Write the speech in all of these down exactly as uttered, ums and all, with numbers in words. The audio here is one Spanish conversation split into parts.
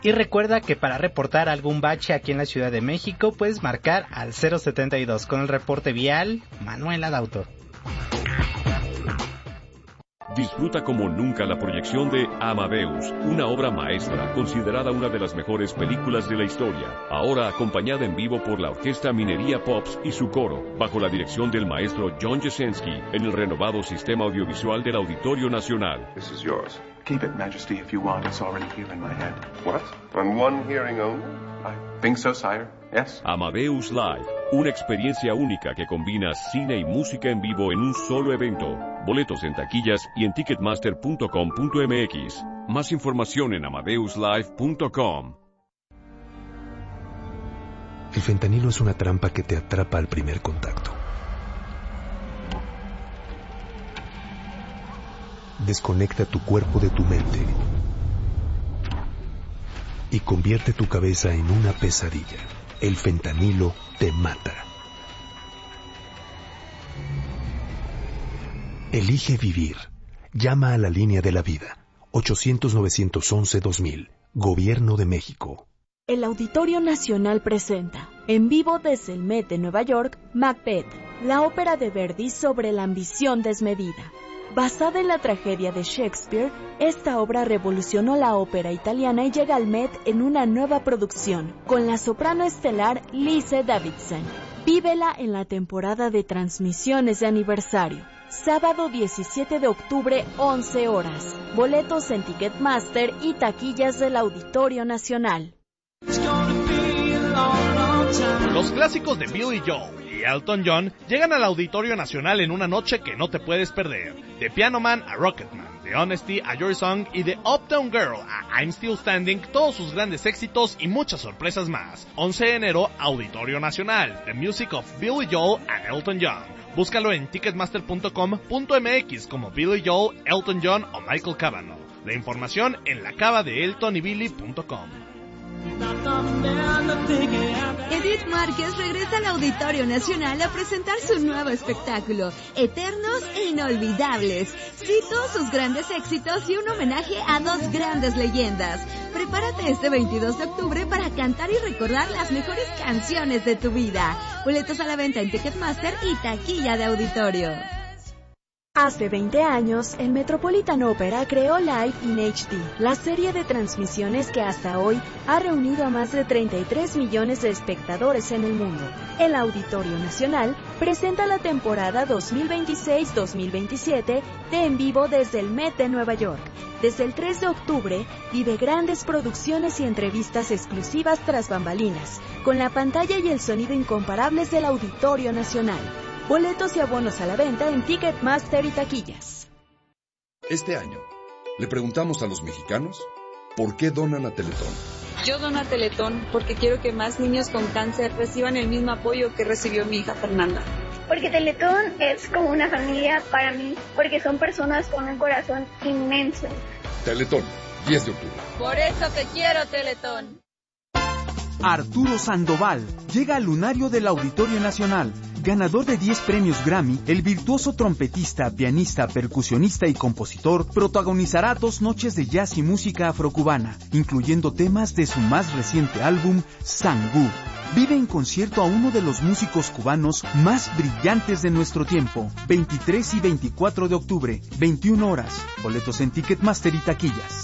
Y recuerda que para reportar algún bache aquí en la Ciudad de México puedes marcar al cero setenta y dos. Con el reporte vial, Manuel Adauto. Disfruta como nunca la proyección de Amadeus, una obra maestra, considerada una de las mejores películas de la historia. Ahora acompañada en vivo por la Orquesta Minería Pops y su coro, bajo la dirección del maestro John Jasenski, en el renovado sistema audiovisual del Auditorio Nacional. This is yours. Keep it, Majesty, if you want. It's already here in my head. What? On one hearing only? I think so, sire. Yes. Amadeus Live, una experiencia única que combina cine y música en vivo en un solo evento. Boletos en taquillas y en ticketmaster punto com punto m x. Más información en amadeus live punto com. El fentanilo es una trampa que te atrapa al primer contacto. Desconecta tu cuerpo de tu mente y convierte tu cabeza en una pesadilla. El fentanilo te mata. Elige vivir. Llama a la línea de la vida. ochocientos, novecientos once, dos mil. Gobierno de México. El Auditorio Nacional presenta, en vivo desde el Met de Nueva York, Macbeth, la ópera de Verdi sobre la ambición desmedida. Basada en la tragedia de Shakespeare, esta obra revolucionó la ópera italiana y llega al Met en una nueva producción, con la soprano estelar Lise Davidson. Vívela en la temporada de transmisiones de aniversario. Sábado diecisiete de octubre, once horas. Boletos en Ticketmaster y taquillas del Auditorio Nacional. Los clásicos de Billy Joel y Elton John llegan al Auditorio Nacional en una noche que no te puedes perder. De Piano Man a Rocketman, de Honesty a Your Song y de Uptown Girl a I'm Still Standing, todos sus grandes éxitos y muchas sorpresas más. once de enero, Auditorio Nacional, The Music of Billy Joel and Elton John. Búscalo en ticketmaster punto com punto m x como Billy Joel, Elton John o Michael Cavanaugh. La información en la cava de elton y billy punto com. Edith Márquez regresa al Auditorio Nacional a presentar su nuevo espectáculo, Eternos e Inolvidables. Cito sus grandes éxitos y un homenaje a dos grandes leyendas. Prepárate este veintidós de octubre para cantar y recordar las mejores canciones de tu vida. Boletos a la venta en Ticketmaster y taquilla de auditorio. Hace veinte años, el Metropolitan Opera creó Live in H D, la serie de transmisiones que hasta hoy ha reunido a más de treinta y tres millones de espectadores en el mundo. El Auditorio Nacional presenta la temporada dos mil veintiséis dos mil veintisiete de En Vivo desde el Met de Nueva York. Desde el tres de octubre, vive grandes producciones y entrevistas exclusivas tras bambalinas, con la pantalla y el sonido incomparables del Auditorio Nacional. Boletos y abonos a la venta en Ticketmaster y taquillas. Este año, le preguntamos a los mexicanos por qué donan a Teletón. Yo dono a Teletón porque quiero que más niños con cáncer reciban el mismo apoyo que recibió mi hija Fernanda. Porque Teletón es como una familia para mí, porque son personas con un corazón inmenso. Teletón, diez de octubre. Por eso te quiero, Teletón. Arturo Sandoval llega al lunario del Auditorio Nacional. Ganador de diez premios Grammy, el virtuoso trompetista, pianista, percusionista y compositor protagonizará dos noches de jazz y música afrocubana, incluyendo temas de su más reciente álbum, Sangú. Vive en concierto a uno de los músicos cubanos más brillantes de nuestro tiempo. veintitrés y veinticuatro de octubre, veintiuna horas. Boletos en Ticketmaster y taquillas.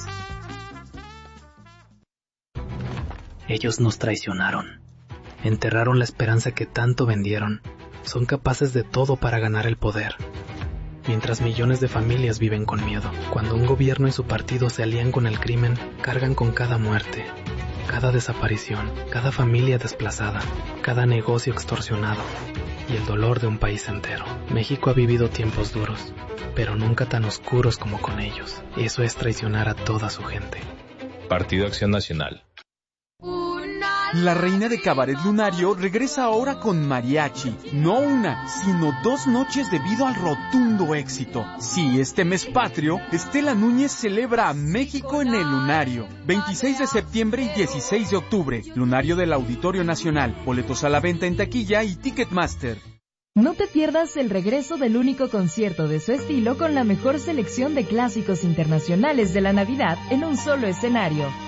Ellos nos traicionaron. Enterraron la esperanza que tanto vendieron. Son capaces de todo para ganar el poder. Mientras millones de familias viven con miedo. Cuando un gobierno y su partido se alían con el crimen, cargan con cada muerte, cada desaparición, cada familia desplazada, cada negocio extorsionado y el dolor de un país entero. México ha vivido tiempos duros, pero nunca tan oscuros como con ellos. Eso es traicionar a toda su gente. Partido Acción Nacional. La reina de Cabaret Lunario regresa ahora con mariachi. No una, sino dos noches debido al rotundo éxito. Sí, este mes patrio, Estela Núñez celebra a México en el Lunario. veintiséis de septiembre y dieciséis de octubre. Lunario del Auditorio Nacional. Boletos a la venta en taquilla y Ticketmaster. No te pierdas el regreso del único concierto de su estilo con la mejor selección de clásicos internacionales de la Navidad en un solo escenario.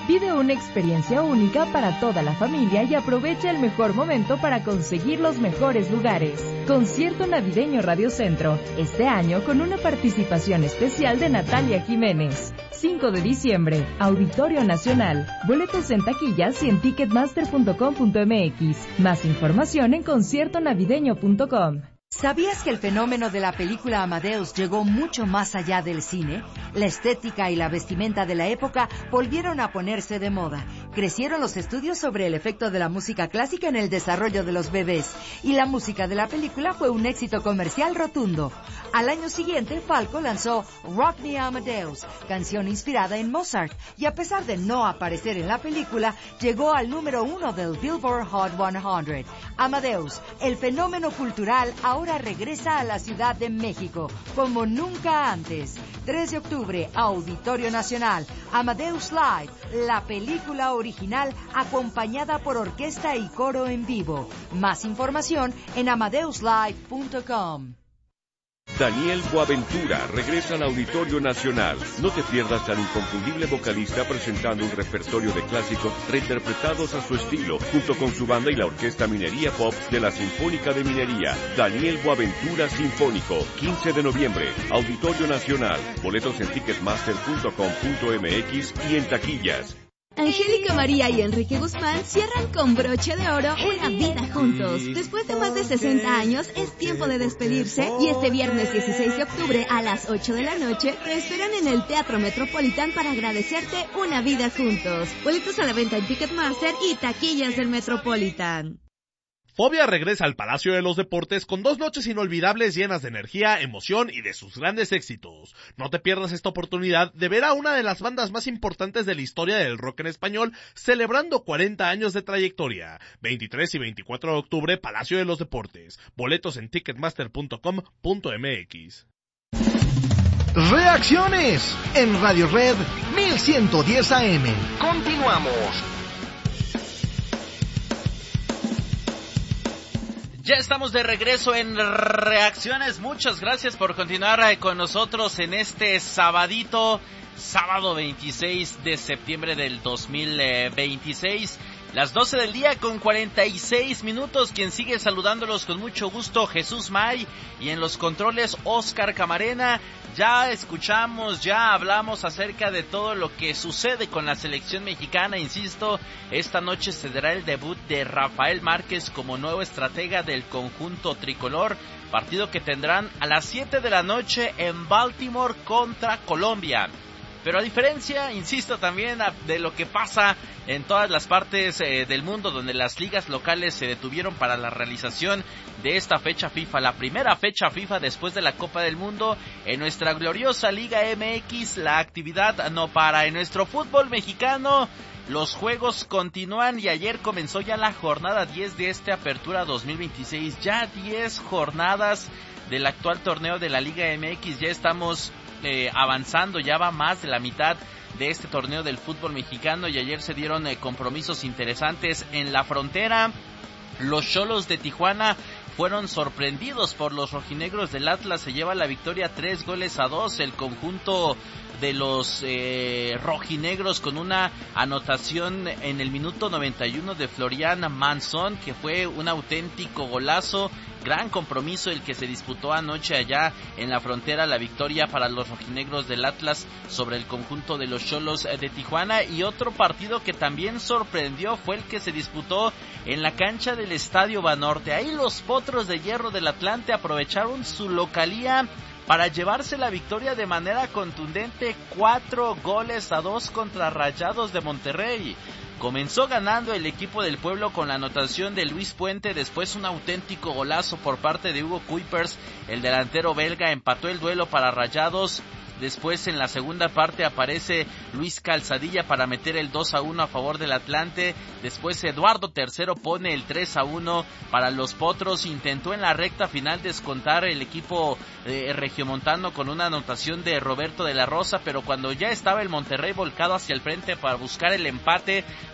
Vive una experiencia única para toda la familia y aprovecha el mejor momento para conseguir los mejores lugares. Concierto navideño Radio Centro, este año con una participación especial de Natalia Jiménez. cinco de diciembre, Auditorio Nacional. Boletos en taquillas y en ticketmaster punto com punto m x. Más información en concierto navideño punto com. ¿Sabías que el fenómeno de la película Amadeus llegó mucho más allá del cine? La estética y la vestimenta de la época volvieron a ponerse de moda. Crecieron los estudios sobre el efecto de la música clásica en el desarrollo de los bebés, y la música de la película fue un éxito comercial rotundo. Al año siguiente, Falco lanzó Rock Me Amadeus, canción inspirada en Mozart, y a pesar de no aparecer en la película, llegó al número uno del Billboard Hot cien. Amadeus, el fenómeno cultural, ahora regresa a la Ciudad de México, como nunca antes. tres de octubre, Auditorio Nacional, Amadeus Live, la película original acompañada por orquesta y coro en vivo. Más información en amadeus live punto com. Daniel Boaventura regresa al Auditorio Nacional. No te pierdas al inconfundible vocalista presentando un repertorio de clásicos reinterpretados a su estilo, junto con su banda y la Orquesta Minería Pop de la Sinfónica de Minería. Daniel Boaventura Sinfónico, quince de noviembre, Auditorio Nacional. Boletos en ticketmaster punto com punto m x y en taquillas. Angélica María y Enrique Guzmán cierran con broche de oro una vida juntos. Después de más de sesenta años, es tiempo de despedirse y este viernes dieciséis de octubre a las ocho de la noche te esperan en el Teatro Metropolitan para agradecerte una vida juntos. Boletos a la venta en Ticketmaster y taquillas del Metropolitan. Fobia regresa al Palacio de los Deportes con dos noches inolvidables llenas de energía, emoción y de sus grandes éxitos. No te pierdas esta oportunidad de ver a una de las bandas más importantes de la historia del rock en español celebrando cuarenta años de trayectoria. veintitrés y veinticuatro de octubre, Palacio de los Deportes. Boletos en ticketmaster punto com punto m x. Reacciones en Radio Red mil ciento diez A M. Continuamos. Ya estamos de regreso en Reacciones. Muchas gracias por continuar con nosotros en este sabadito, sábado veintiséis de septiembre del dos mil veintiséis. Las doce del día con cuarenta y seis minutos. Quien sigue saludándolos con mucho gusto, Jesús May, y en los controles, Oscar Camarena. Ya escuchamos, ya hablamos acerca de todo lo que sucede con la selección mexicana. Insisto, esta noche se dará el debut de Rafael Márquez como nuevo estratega del conjunto tricolor, partido que tendrán a las siete de la noche en Baltimore contra Colombia. Pero a diferencia, insisto también, de lo que pasa en todas las partes eh, del mundo donde las ligas locales se detuvieron para la realización de esta fecha FIFA, la primera fecha FIFA después de la Copa del Mundo, en nuestra gloriosa Liga M X la actividad no para. En nuestro fútbol mexicano los juegos continúan y ayer comenzó ya la jornada diez de esta apertura dos mil veintiséis, ya diez jornadas del actual torneo de la Liga M X, ya estamos Eh, avanzando, ya va más de la mitad de este torneo del fútbol mexicano y ayer se dieron eh, compromisos interesantes en la frontera. Los Xolos de Tijuana fueron sorprendidos por los rojinegros del Atlas, se lleva la victoria tres goles a dos, el conjunto de los eh, rojinegros con una anotación en el minuto noventa y uno de Florian Manzón, que fue un auténtico golazo. Gran compromiso el que se disputó anoche allá en la frontera, la victoria para los rojinegros del Atlas sobre el conjunto de los Xolos de Tijuana. Y otro partido que también sorprendió fue el que se disputó en la cancha del Estadio Banorte. Ahí los Potros de Hierro del Atlante aprovecharon su localía para llevarse la victoria de manera contundente, cuatro goles a dos contra Rayados de Monterrey. Comenzó ganando el equipo del pueblo con la anotación de Luis Puente, después un auténtico golazo por parte de Hugo Kuipers, el delantero belga empató el duelo para Rayados. Después en la segunda parte aparece Luis Calzadilla para meter el dos a uno a favor del Atlante. Después Eduardo Tercero pone el tres a uno para los Potros. Intentó en la recta final descontar el equipo eh, regiomontano con una anotación de Roberto de la Rosa, pero cuando ya estaba el Monterrey volcado hacia el frente para buscar el empate,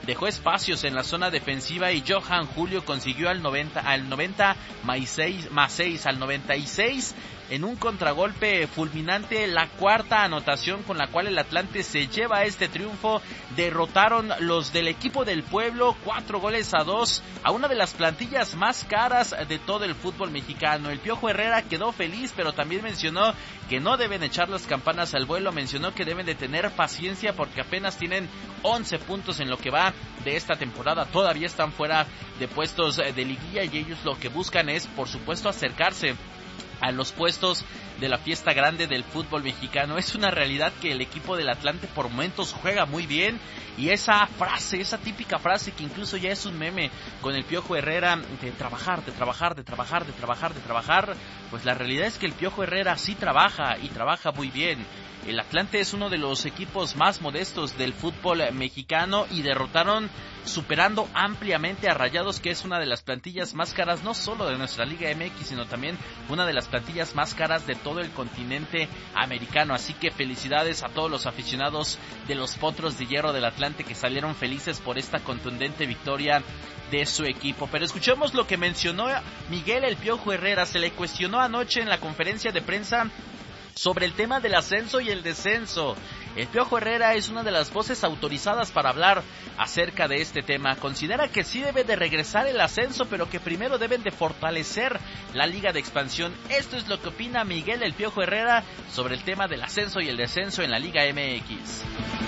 dejó espacios en la zona defensiva y Johan Julio consiguió al noventa, al noventa más seis, más seis, al noventa y seis en un contragolpe fulminante, la cuarta anotación con la cual el Atlante se lleva este triunfo. Derrotaron los del equipo del pueblo, cuatro goles a dos, a una de las plantillas más caras de todo el fútbol mexicano. El Piojo Herrera quedó feliz, pero también mencionó que no deben echar las campanas al vuelo, mencionó que deben de tener paciencia porque apenas tienen once puntos en lo que va de esta temporada, todavía están fuera de puestos de liguilla y ellos lo que buscan es, por supuesto, acercarse a los puestos de la fiesta grande del fútbol mexicano. Es una realidad que el equipo del Atlante por momentos juega muy bien y esa frase, esa típica frase que incluso ya es un meme con el Piojo Herrera de trabajar, de trabajar, de trabajar, de trabajar, de trabajar, pues la realidad es que el Piojo Herrera sí trabaja y trabaja muy bien. El Atlante es uno de los equipos más modestos del fútbol mexicano y derrotaron superando ampliamente a Rayados, que es una de las plantillas más caras no solo de nuestra Liga M X, sino también una de las plantillas más caras de todo el continente americano. Así que felicidades a todos los aficionados de los Potros de Hierro del Atlante que salieron felices por esta contundente victoria de su equipo. Pero escuchemos lo que mencionó Miguel El Piojo Herrera. Se le cuestionó anoche en la conferencia de prensa sobre el tema del ascenso y el descenso. El Piojo Herrera es una de las voces autorizadas para hablar acerca de este tema. Considera que sí debe de regresar el ascenso, pero que primero deben de fortalecer la Liga de Expansión. Esto es lo que opina Miguel El Piojo Herrera sobre el tema del ascenso y el descenso en la Liga M X.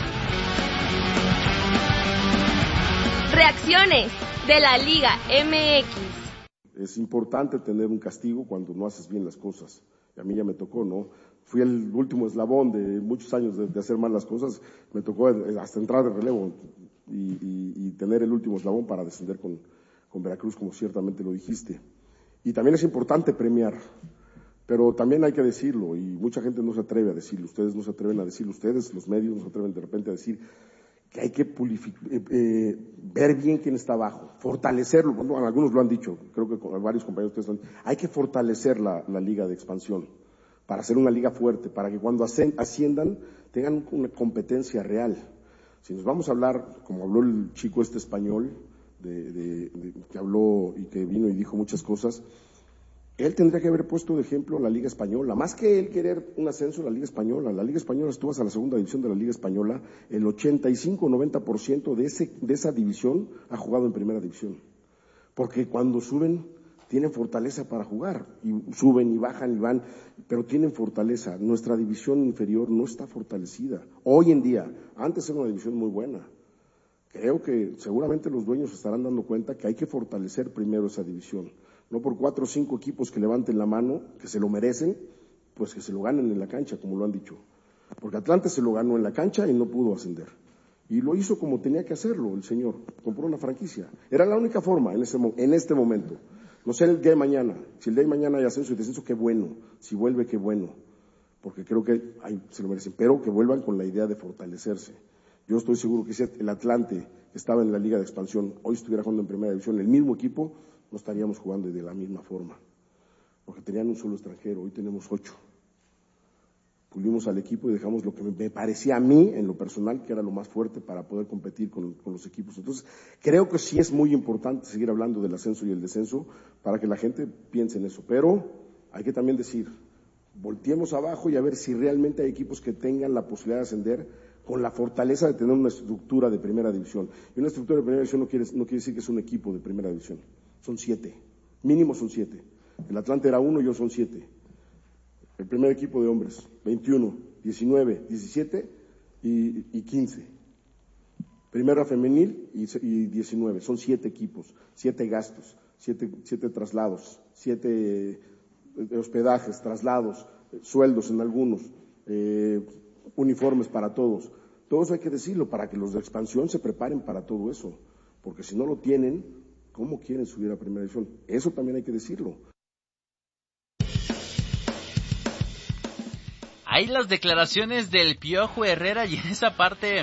Reacciones de la Liga M X. Es importante tener un castigo cuando no haces bien las cosas. A mí ya me tocó, ¿no? Fui el último eslabón de muchos años de, de hacer mal las cosas. Me tocó hasta entrar de relevo y, y, y tener el último eslabón para descender con, con Veracruz, como ciertamente lo dijiste. Y también es importante premiar, pero también hay que decirlo, y mucha gente no se atreve a decirlo. Ustedes no se atreven a decirlo, ustedes, los medios, no se atreven de repente a decir que hay que purific- eh, eh, ver bien quién está abajo, fortalecerlo. Bueno, algunos lo han dicho, creo que con varios compañeros de ustedes lo han dicho. Hay que fortalecer la, la Liga de Expansión para hacer una liga fuerte, para que cuando asciendan tengan una competencia real. Si nos vamos a hablar, como habló el chico este español, de, de, de, que habló y que vino y dijo muchas cosas, él tendría que haber puesto de ejemplo la Liga Española, más que él querer un ascenso en la Liga Española. La Liga Española, si tú vas a la segunda división de la Liga Española, el ochenta y cinco noventa por ciento de, ese, de esa división ha jugado en primera división. Porque cuando suben, tienen fortaleza para jugar, y suben y bajan y van, pero tienen fortaleza. Nuestra división inferior no está fortalecida. Hoy en día, antes era una división muy buena. Creo que seguramente los dueños se estarán dando cuenta que hay que fortalecer primero esa división. No por cuatro o cinco equipos que levanten la mano, que se lo merecen, pues que se lo ganen en la cancha, como lo han dicho. Porque Atlante se lo ganó en la cancha y no pudo ascender. Y lo hizo como tenía que hacerlo el señor, compró una franquicia. Era la única forma en, ese, en este momento. No sé el día de mañana, si el día de mañana hay ascenso y descenso, qué bueno, si vuelve, qué bueno, porque creo que ay, se lo merecen, pero que vuelvan con la idea de fortalecerse. Yo estoy seguro que si el Atlante, que estaba en la Liga de Expansión, hoy estuviera jugando en Primera División, el mismo equipo, no estaríamos jugando de la misma forma, porque tenían un solo extranjero, hoy tenemos ocho. Pulimos al equipo y dejamos lo que me parecía a mí, en lo personal, que era lo más fuerte para poder competir con, con los equipos. Entonces, creo que sí es muy importante seguir hablando del ascenso y el descenso para que la gente piense en eso. Pero hay que también decir, volteemos abajo y a ver si realmente hay equipos que tengan la posibilidad de ascender con la fortaleza de tener una estructura de primera división. Y una estructura de primera división no quiere, no quiere decir que es un equipo de primera división. Son siete. Mínimo son siete. El Atlante era uno y yo son siete. El primer equipo de hombres, veintiuno, diecinueve, diecisiete y, y quince. Primera femenil y, y diecinueve. Son siete equipos, siete gastos, siete, siete traslados, siete hospedajes, traslados, sueldos en algunos, eh, uniformes para todos. Todo eso hay que decirlo para que los de expansión se preparen para todo eso. Porque si no lo tienen, ¿cómo quieren subir a primera división? Eso también hay que decirlo. Hay las declaraciones del Piojo Herrera y en esa parte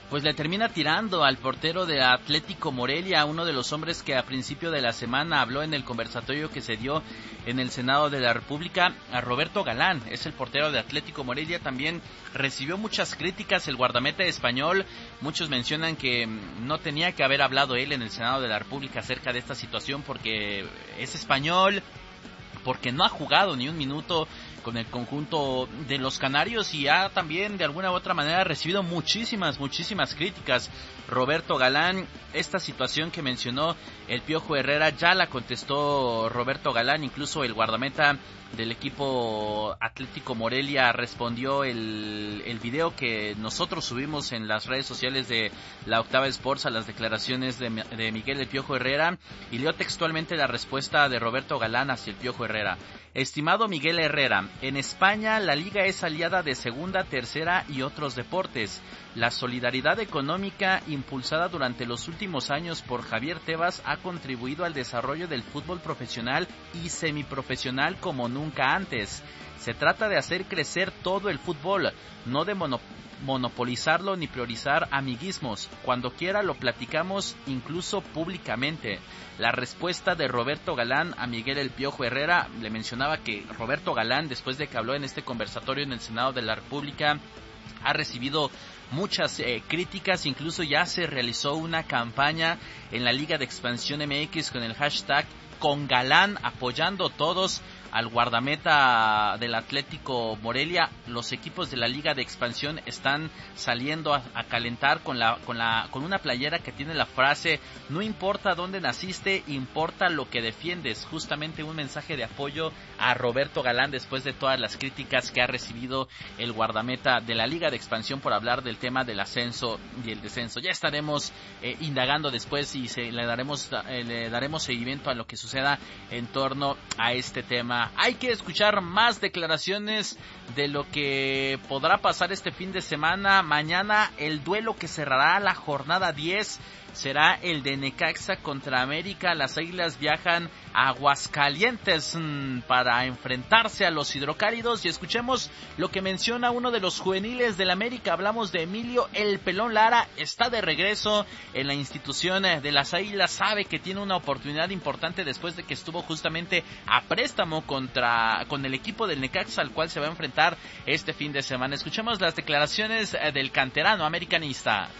pues le termina tirando al portero de Atlético Morelia, uno de los hombres que a principio de la semana habló en el conversatorio que se dio en el Senado de la República, a Roberto Galán, es el portero de Atlético Morelia. También recibió muchas críticas el guardameta español. Muchos mencionan que no tenía que haber hablado él en el Senado de la República acerca de esta situación porque es español, porque no ha jugado ni un minuto con el conjunto de los canarios y ha también de alguna u otra manera recibido muchísimas, muchísimas críticas. Roberto Galán, esta situación que mencionó el Piojo Herrera ya la contestó Roberto Galán, incluso el guardameta del equipo Atlético Morelia respondió el, el video que nosotros subimos en las redes sociales de la Octava Sports a las declaraciones de, de Miguel el Piojo Herrera y leo textualmente la respuesta de Roberto Galán hacia el Piojo Herrera. Estimado Miguel Herrera, en España la liga es aliada de segunda, tercera y otros deportes. La solidaridad económica impulsada durante los últimos años por Javier Tebas ha contribuido al desarrollo del fútbol profesional y semiprofesional como nunca antes. Se trata de hacer crecer todo el fútbol, no de mono, monopolizarlo ni priorizar amiguismos. Cuando quiera lo platicamos, incluso públicamente. La respuesta de Roberto Galán a Miguel el Piojo Herrera, le mencionaba que Roberto Galán, después de que habló en este conversatorio en el Senado de la República, ha recibido muchas eh, críticas, incluso ya se realizó una campaña en la Liga de Expansión M X con el hashtag con Galán, apoyando todos al guardameta del Atlético Morelia. Los equipos de la Liga de Expansión están saliendo a, a calentar con la con la con una playera que tiene la frase no importa dónde naciste, importa lo que defiendes. Justamente un mensaje de apoyo a Roberto Galán después de todas las críticas que ha recibido el guardameta de la Liga de Expansión por hablar del tema del ascenso y el descenso. Ya estaremos eh, indagando después y se, le daremos eh, le daremos seguimiento a lo que suceda en torno a este tema. Hay que escuchar más declaraciones de lo que podrá pasar este fin de semana. Mañana el duelo que cerrará la jornada diez será el de Necaxa contra América. Las Águilas viajan a Aguascalientes mmm, para enfrentarse a los hidrocálidos. Y escuchemos lo que menciona uno de los juveniles del América. Hablamos de Emilio El Pelón Lara. Está de regreso en la institución de las Águilas. Sabe que tiene una oportunidad importante después de que estuvo justamente a préstamo contra con el equipo del Necaxa, al cual se va a enfrentar este fin de semana. Escuchemos las declaraciones del canterano americanista.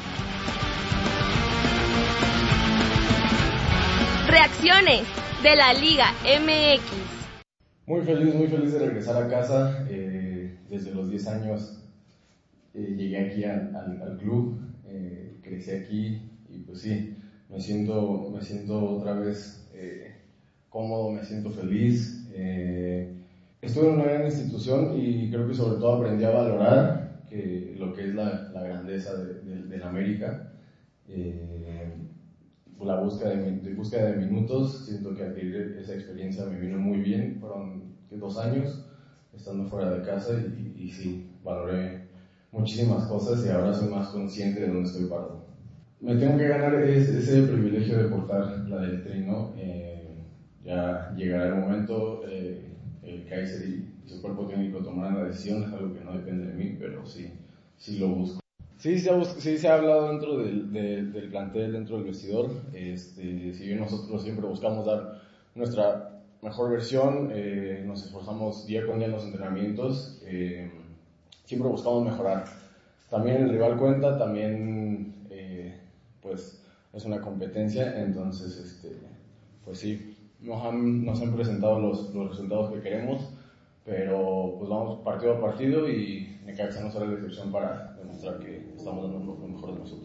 Reacciones de la Liga M X. Muy feliz, muy feliz de regresar a casa. Eh, desde los diez años eh, llegué aquí al, al, al club, eh, crecí aquí y pues sí, me siento, me siento otra vez eh, cómodo, me siento feliz. Eh, estuve en una gran institución y creo que sobre todo aprendí a valorar que, lo que es la, la grandeza de, de, de la América. Eh, la búsqueda de, de búsqueda de minutos, siento que adquirir esa experiencia me vino muy bien. Fueron dos años estando fuera de casa y, y, y sí, valoré muchísimas cosas y ahora soy más consciente de dónde estoy parado. Me tengo que ganar ese, ese privilegio de portar la del trino. Eh, ya llegará el momento, eh, el Kaiser y, y su cuerpo técnico tomarán la decisión, es algo que no depende de mí, pero sí, sí lo busco. Sí, se ha, sí, se ha hablado dentro del, del, del plantel, dentro del vestidor. Este, si bien nosotros siempre buscamos dar nuestra mejor versión, eh, nos esforzamos día con día en los entrenamientos, eh, siempre buscamos mejorar. También el rival cuenta, también eh, pues es una competencia, entonces este, pues sí, nos han, nos han presentado los, los resultados que queremos, pero pues vamos partido a partido y Necaxa no será la excepción para demostrar que estamos dando lo mejor de nosotros.